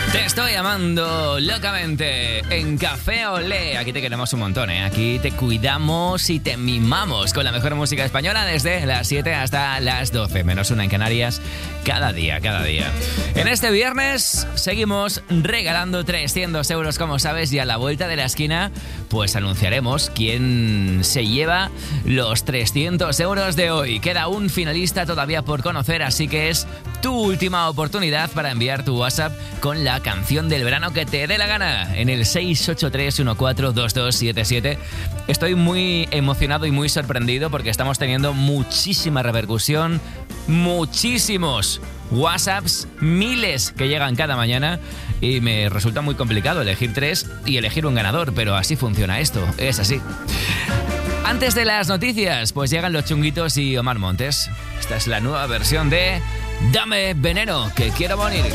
Te estoy amando locamente en Café Olé. Aquí te queremos un montón, ¿eh? Aquí te cuidamos y te mimamos con la mejor música española desde las 7 hasta las 12, menos una en Canarias, cada día. En este viernes seguimos regalando 300 euros, como sabes, y a la vuelta de la esquina pues anunciaremos quién se lleva los 300 euros de hoy. Queda un finalista todavía por conocer, así que es tu última oportunidad para enviar tu WhatsApp con la canción del verano que te dé la gana en el 683142277. Estoy muy emocionado y muy sorprendido porque estamos teniendo muchísima repercusión, muchísimos WhatsApps, miles que llegan cada mañana y me resulta muy complicado elegir 3 y elegir un ganador, pero así funciona esto, es así. Antes de las noticias, pues llegan Los Chunguitos y Omar Montes. Esta es la nueva versión de Dame Veneno, que quiero morir.